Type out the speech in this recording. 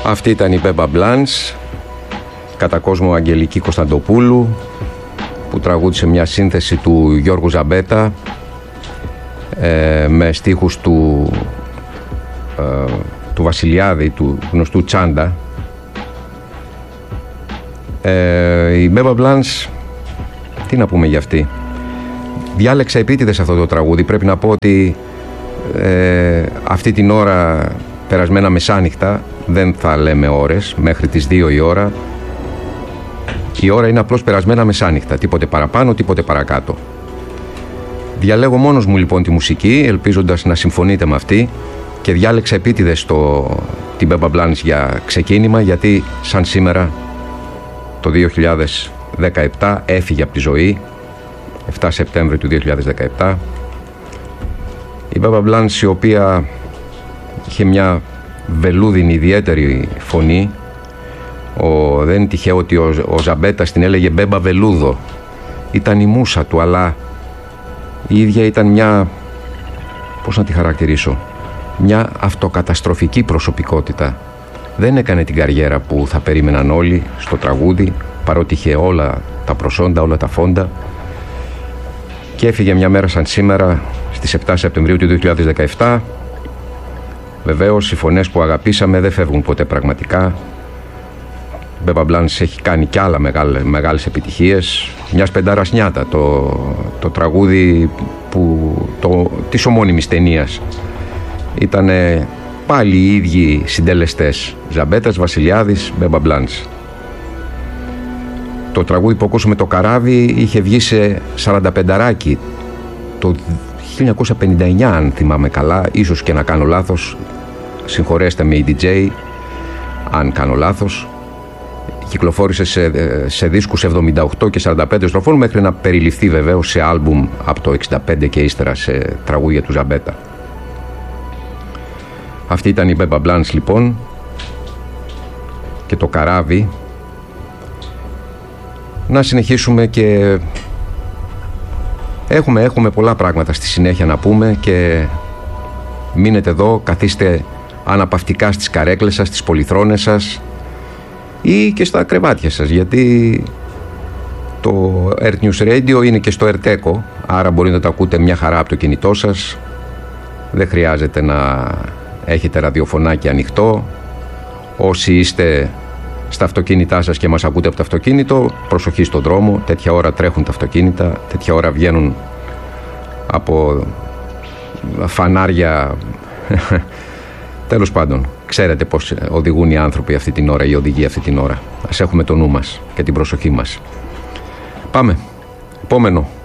Αυτή ήταν η Μπέμπα Μπλάνς, κατά κόσμο Αγγελική Κωνσταντοπούλου, που τραγούδισε μια σύνθεση του Γιώργου Ζαμπέτα με στίχους του Βασιλιάδη, του γνωστού Τσάντα. Η Μπέμπα Μπλάνς, τι να πούμε για αυτή. Διάλεξα επίτηδες αυτό το τραγούδι. Πρέπει να πω ότι αυτή την ώρα, περασμένα μεσάνυχτα, δεν θα λέμε ώρες, μέχρι τις 2 η ώρα. Η ώρα είναι απλώς περασμένα μεσάνυχτα, τίποτε παραπάνω, τίποτε παρακάτω. Διαλέγω μόνος μου λοιπόν τη μουσική, ελπίζοντας να συμφωνείτε με αυτή, και διάλεξα επίτηδες την Μπέμπα Μπλάνς για ξεκίνημα, γιατί σαν σήμερα το 2017 έφυγε από τη ζωή, 7 Σεπτέμβρη του 2017. Η Μπέμπα Μπλάνς, η οποία είχε μια βελούδινη ιδιαίτερη φωνή. Δεν είναι τυχαίο ότι ο Ζαμπέτας την έλεγε Μπέμπα Βελούδο. Ήταν η μούσα του, αλλά η ίδια ήταν μια, πώς να τη χαρακτηρίσω, μια αυτοκαταστροφική προσωπικότητα. Δεν έκανε την καριέρα που θα περίμεναν όλοι στο τραγούδι, παρότι είχε όλα τα προσόντα, όλα τα φόντα, και έφυγε μια μέρα σαν σήμερα, στις 7 Σεπτεμβρίου του 2017. Βεβαίως, οι φωνές που αγαπήσαμε δεν φεύγουν ποτέ πραγματικά. Η Μπέμπα Μπλάνς έχει κάνει κι άλλα μεγάλες επιτυχίες. Μιας πεντάρας νιάτα, το τραγούδι της ομώνυμης ταινίας. Ήτανε πάλι οι ίδιοι συντελεστές, Ζαμπέτας, Βασιλιάδης, Μπέμπα Μπλάνς. Το τραγούδι που ακούσαμε, το Καράβι, είχε βγει σε 45ράκι το 1959, αν θυμάμαι καλά, ίσως και να κάνω λάθος, συγχωρέστε με οι DJ αν κάνω λάθος. Κυκλοφόρησε σε δίσκους 78 και 45 στροφών, μέχρι να περιληφθεί βεβαίως σε άλμπουμ από το 65 και ύστερα σε τραγούδια του Ζαμπέτα. Αυτή ήταν η Μπέμπα Μπλάνς λοιπόν, και το Καράβι. Να συνεχίσουμε, και έχουμε πολλά πράγματα στη συνέχεια να πούμε, και μείνετε εδώ, καθίστε αναπαυτικά στις καρέκλες σας, στις πολυθρόνες σας ή και στα κρεβάτια σας, γιατί το Earth News Radio είναι και στο Earth Echo, άρα μπορείτε να το ακούτε μια χαρά από το κινητό σας. Δεν χρειάζεται να έχετε ραδιοφωνάκι ανοιχτό. Όσοι είστε στα αυτοκίνητά σας και μας ακούτε από το αυτοκίνητο, προσοχή στον δρόμο, τέτοια ώρα τρέχουν τα αυτοκίνητα, τέτοια ώρα βγαίνουν από φανάρια. Τέλος πάντων, ξέρετε πώς οδηγούν οι άνθρωποι αυτή την ώρα, οι οδηγοί αυτή την ώρα. Ας έχουμε το νου μας και την προσοχή μας. Πάμε, επόμενο.